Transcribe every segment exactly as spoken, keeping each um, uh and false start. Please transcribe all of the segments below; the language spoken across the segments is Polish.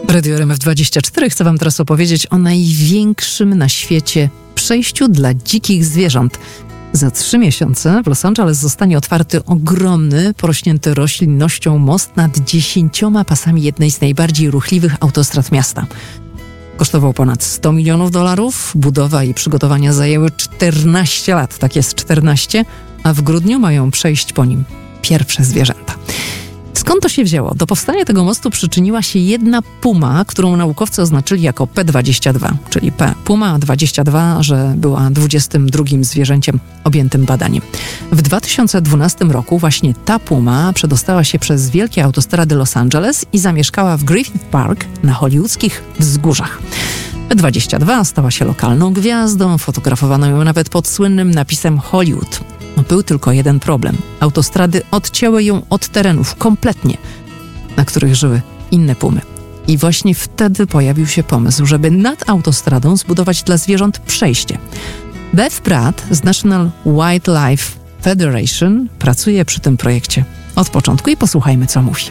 Radio R M F dwadzieścia cztery chce wam teraz opowiedzieć o największym na świecie przejściu dla dzikich zwierząt. Za trzy miesiące w Los Angeles zostanie otwarty ogromny, porośnięty roślinnością most nad dziesięcioma pasami jednej z najbardziej ruchliwych autostrad miasta. Kosztował ponad sto milionów dolarów, budowa i przygotowania zajęły czternaście lat, tak jest czternaście, a w grudniu mają przejść po nim pierwsze zwierzęta. Skąd to się wzięło? Do powstania tego mostu przyczyniła się jedna puma, którą naukowcy oznaczyli jako P dwadzieścia dwa, czyli P. Puma dwadzieścia dwa, że była dwudziestym drugim zwierzęciem objętym badaniem. W dwa tysiące dwunastym roku właśnie ta puma przedostała się przez wielkie autostrady Los Angeles i zamieszkała w Griffith Park na hollywoodzkich wzgórzach. P dwadzieścia dwa stała się lokalną gwiazdą, fotografowano ją nawet pod słynnym napisem Hollywood. Był tylko jeden problem. Autostrady odcięły ją od terenów kompletnie, na których żyły inne pumy. I właśnie wtedy pojawił się pomysł, żeby nad autostradą zbudować dla zwierząt przejście. Beth Pratt z National Wildlife Federation pracuje przy tym projekcie od początku i posłuchajmy, co mówi.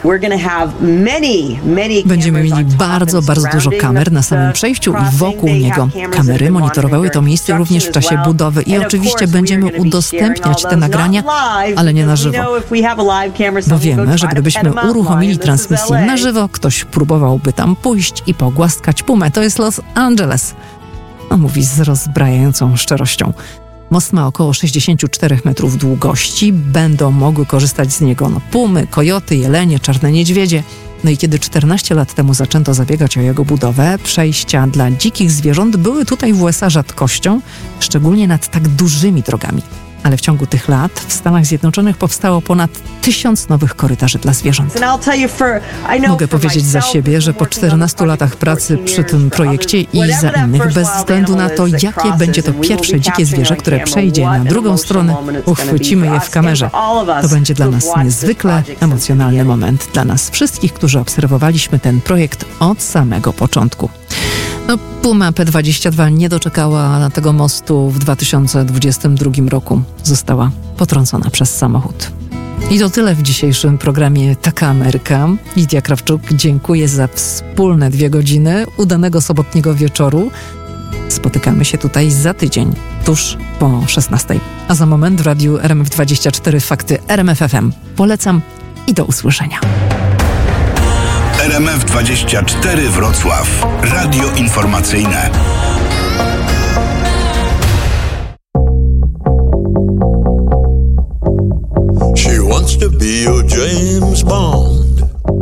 Będziemy mieli bardzo, bardzo dużo kamer na samym przejściu i wokół niego. Kamery monitorowały to miejsce również w czasie budowy i oczywiście będziemy udostępniać te nagrania, ale nie na żywo. Bo wiemy, że gdybyśmy uruchomili transmisję na żywo, ktoś próbowałby tam pójść i pogłaskać pumę. To jest Los Angeles. No, mówi z rozbrajającą szczerością. Most ma około sześćdziesiąt cztery metrów długości. Będą mogły korzystać z niego no, pumy, kojoty, jelenie, czarne niedźwiedzie. No i kiedy czternaście lat temu zaczęto zabiegać o jego budowę, przejścia dla dzikich zwierząt były tutaj w U S A rzadkością, szczególnie nad tak dużymi drogami. Ale w ciągu tych lat w Stanach Zjednoczonych powstało ponad tysiąc nowych korytarzy dla zwierząt. Mogę powiedzieć za siebie, że po czternastu latach pracy przy tym projekcie i za innych, bez względu na to, jakie będzie to pierwsze dzikie zwierzę, które przejdzie na drugą stronę, uchwycimy je w kamerze. To będzie dla nas niezwykle emocjonalny moment, dla nas wszystkich, którzy obserwowaliśmy ten projekt od samego początku. No, Puma P dwadzieścia dwa nie doczekała tego mostu w dwa tysiące dwudziestym drugim roku. Została potrącona przez samochód. I to tyle w dzisiejszym programie Taka Ameryka. Lidia Krawczuk, dziękuję za wspólne dwie godziny udanego sobotniego wieczoru. Spotykamy się tutaj za tydzień, tuż po szesnastej. A za moment w radiu R M F dwadzieścia cztery Fakty R M F F M. Polecam i do usłyszenia. R M F dwadzieścia cztery Wrocław. Radio informacyjne.